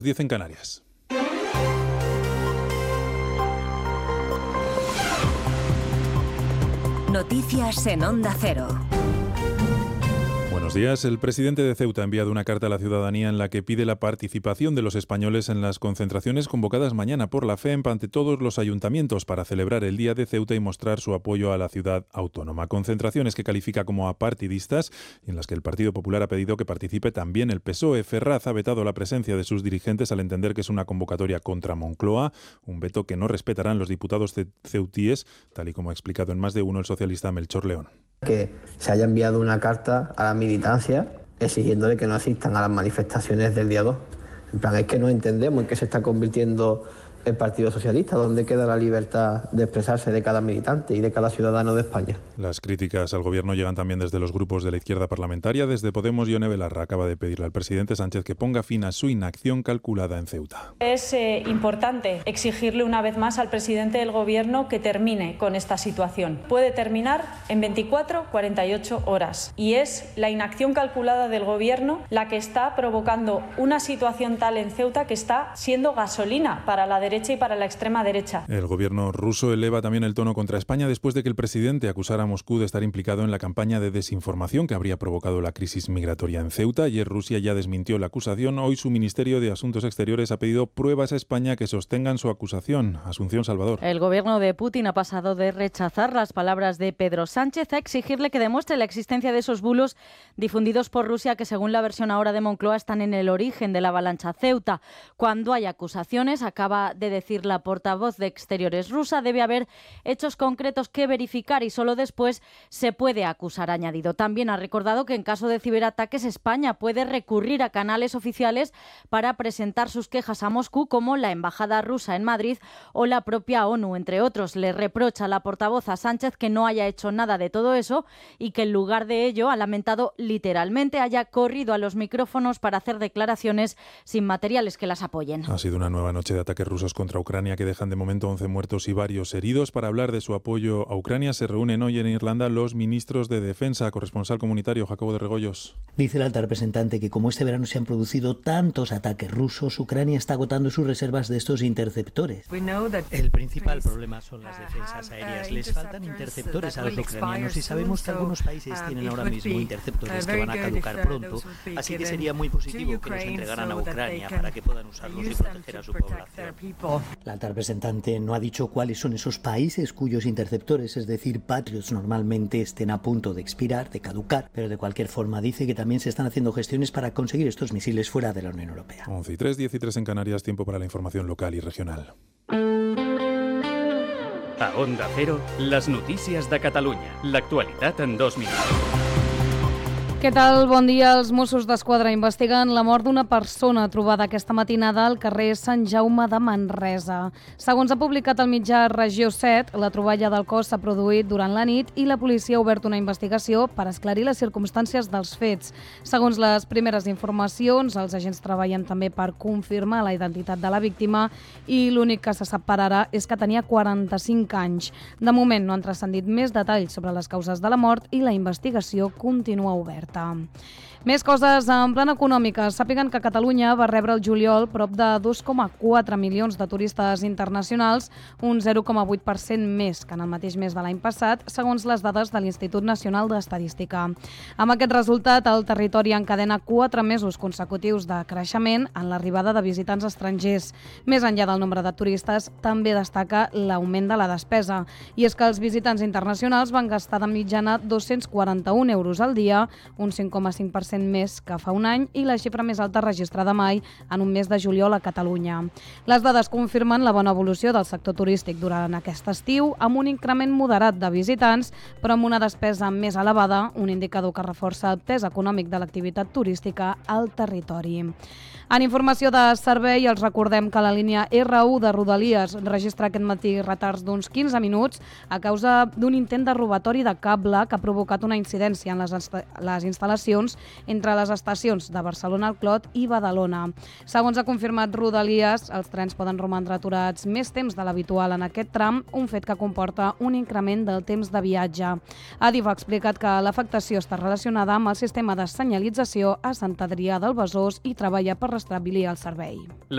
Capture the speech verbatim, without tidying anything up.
diez en Canarias. Noticias en Onda Cero. Buenos días. El presidente de Ceuta ha enviado una carta a la ciudadanía en la que pide la participación de los españoles en las concentraciones convocadas mañana por la F E M P ante todos los ayuntamientos para celebrar el Día de Ceuta y mostrar su apoyo a la ciudad autónoma. Concentraciones que califica como apartidistas y en las que el Partido Popular ha pedido que participe también el P S O E. Ferraz ha vetado la presencia de sus dirigentes al entender que es una convocatoria contra Moncloa, un veto que no respetarán los diputados ceutíes, tal y como ha explicado en más de uno el socialista Melchor León. Que se haya enviado una carta a la militancia exigiéndole que no asistan a las manifestaciones del día dos. En plan, es que no entendemos en qué se está convirtiendo el Partido Socialista, dónde queda la libertad de expresarse de cada militante y de cada ciudadano de España. Las críticas al gobierno llegan también desde los grupos de la izquierda parlamentaria. Desde Podemos, Ione Belarra acaba de pedirle al presidente Sánchez que ponga fin a su inacción calculada en Ceuta. Es eh, importante exigirle una vez más al presidente del gobierno que termine con esta situación. Puede terminar en veinticuatro, cuarenta y ocho horas. Y es la inacción calculada del gobierno la que está provocando una situación tal en Ceuta que está siendo gasolina para la derecha y para la extrema derecha. El gobierno ruso eleva también el tono contra España después de que el presidente acusara a Moscú de estar implicado en la campaña de desinformación que habría provocado la crisis migratoria en Ceuta. Ayer Rusia ya desmintió la acusación. Hoy su Ministerio de Asuntos Exteriores ha pedido pruebas a España que sostengan su acusación. Asunción Salvador. El gobierno de Putin ha pasado de rechazar las palabras de Pedro Sánchez a exigirle que demuestre la existencia de esos bulos difundidos por Rusia que, según la versión ahora de Moncloa, están en el origen de la avalancha Ceuta. Cuando hay acusaciones, acaba de decir la portavoz de Exteriores rusa, debe haber hechos concretos que verificar y solo después se puede acusar, ha añadido. También ha recordado que en caso de ciberataques España puede recurrir a canales oficiales para presentar sus quejas a Moscú, como la Embajada rusa en Madrid o la propia ONU, entre otros. Le reprocha la portavoz a Sánchez que no haya hecho nada de todo eso y que en lugar de ello, ha lamentado literalmente, haya corrido a los micrófonos para hacer declaraciones sin materiales que las apoyen. Ha sido una nueva noche de ataques rusos contra Ucrania que dejan de momento once muertos y varios heridos. Para hablar de su apoyo a Ucrania se reúnen hoy en Irlanda los ministros de Defensa. Corresponsal comunitario Jacobo de Regoyos. Dice el alta representante que como este verano se han producido tantos ataques rusos, Ucrania está agotando sus reservas de estos interceptores. El principal problema son las defensas aéreas. Les faltan interceptores a los ucranianos y sabemos que algunos países tienen ahora mismo interceptores que van a caducar pronto, así que sería muy positivo que los entregaran a Ucrania para que puedan usarlos y proteger a su población. La alta representante no ha dicho cuáles son esos países cuyos interceptores, es decir, Patriots, normalmente estén a punto de expirar, de caducar, pero de cualquier forma dice que también se están haciendo gestiones para conseguir estos misiles fuera de la Unión Europea. once y tres, diez y tres en Canarias, tiempo para la información local y regional. A Onda Cero, les notícies de Catalunya. L'actualitat en dos minuts. Què tal? Bon dia. Els Mossos d'Esquadra investiguen la mort d'una persona trobada aquesta matinada al carrer Sant Jaume de Manresa. Segons ha publicat el mitjà Regió set, la troballa del cos s'ha produït durant la nit i la policia ha obert una investigació per esclarir les circumstàncies dels fets. Segons les primeres informacions, els agents treballen també per confirmar la identitat de la víctima i l'únic que se sap per ara és que tenia quaranta-cinc anys. De moment no han transcendit més detalls sobre les causes de la mort i la investigació continua oberta. Més coses en plan econòmica. Sàpiguen que Catalunya va rebre el juliol prop de dos coma quatre milions de turistes internacionals, un zero coma vuit per cent més que en el mateix mes de l'any passat, segons les dades de l'Institut Nacional d'Estadística. Amb aquest resultat, el territori encadena quatre mesos consecutius de creixement en l'arribada de visitants estrangers. Més enllà del nombre de turistes, també destaca l'augment de la despesa. I és que els visitants internacionals van gastar de mitjana dos-cents quaranta-un euros al dia, un cinc coma cinc per cent més que fa un any i la xifra més alta registrada mai en un mes de juliol a Catalunya. Les dades confirmen la bona evolució del sector turístic durant aquest estiu, amb un increment moderat de visitants, però amb una despesa més elevada, un indicador que reforça el pes econòmic de l'activitat turística al territori. En informació de servei, els recordem que la línia erre u de Rodalies registra aquest matí retards d'uns quinze minuts a causa d'un intent de robatori de cable que ha provocat una incidència en les, les instal·lacions entre les estacions de Barcelona al Clot i Badalona. Segons ha confirmat Rodalies, els trens poden romandre aturats més temps de l'habitual en aquest tram, un fet que comporta un increment del temps de viatge. Adif ha explicat que l'afectació està relacionada amb el sistema de senyalització a Sant Adrià del Besòs i treballa per restablir el servei.